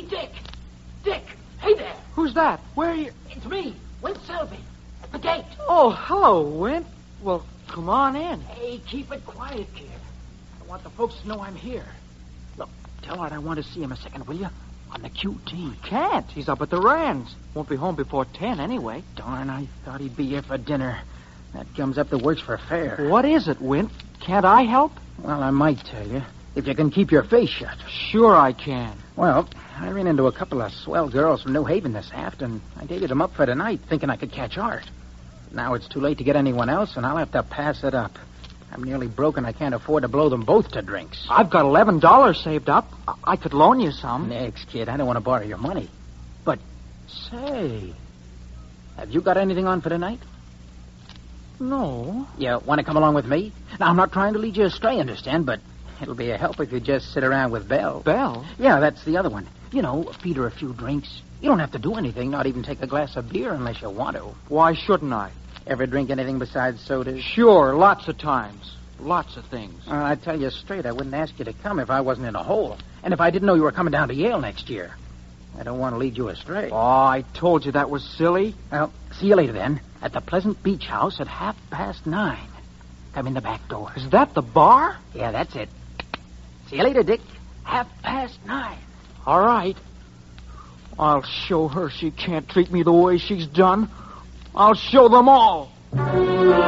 Dick! Dick! Hey there! Who's that? Where are you? It's me, Wint Selby, at the gate. Oh, hello, Wint. Well, come on in. Hey, keep it quiet, kid. I want the folks to know I'm here. Look, tell Art I want to see him a second, will you? On the QT. Can't. He's up at the Rands. Won't be home before 10 anyway. Darn, I thought he'd be here for dinner. That gums up the works for fare. What is it, Wint? Can't I help? Well, I might tell you, if you can keep your face shut. Sure I can. Well, I ran into a couple of swell girls from New Haven this aft, and I dated them up for tonight, thinking I could catch Art. Now it's too late to get anyone else, and I'll have to pass it up. I'm nearly broken. I can't afford to blow them both to drinks. I've got $11 saved up. I could loan you some. Next, kid, I don't want to borrow your money. But, say, have you got anything on for tonight? No. You want to come along with me? Now, I'm not trying to lead you astray, understand, but it'll be a help if you just sit around with Belle. Belle? Yeah, that's the other one. You know, feed her a few drinks. You don't have to do anything, not even take a glass of beer unless you want to. Why shouldn't I? Ever drink anything besides sodas? Sure, lots of times. Lots of things. I tell you straight, I wouldn't ask you to come if I wasn't in a hole. And if I didn't know you were coming down to Yale next year. I don't want to lead you astray. Oh, I told you that was silly. Well, see you later then. At the Pleasant Beach House at 9:30. Come in the back door. Is that the bar? Yeah, that's it. See you later, Dick. 9:30. All right. I'll show her she can't treat me the way she's done. I'll show them all.